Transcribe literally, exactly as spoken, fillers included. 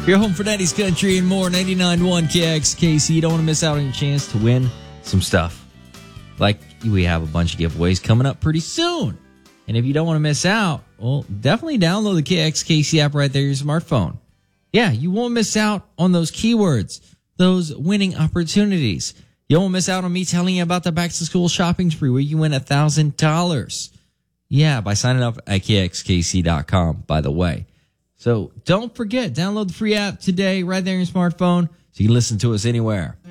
Your home for nineties country and more. ninety-nine point one K X K C. You don't want to miss out on your chance to win some stuff. Like, we have a bunch of giveaways coming up pretty soon. And if you don't want to miss out, well, definitely download the K X K C app right there on your smartphone. Yeah, you won't miss out on those keywords, those winning opportunities. You won't miss out on me telling you about the back-to-school shopping spree where you win one thousand dollars. Yeah, by signing up at K X K C dot com, by the way. So don't forget, download the free app today right there on your smartphone so you can listen to us anywhere.